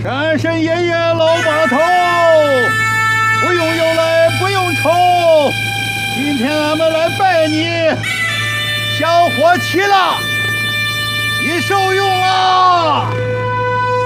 山神爷爷老把头，不用忧来不用愁，今天俺们来拜你，香火齐了，你受用啊！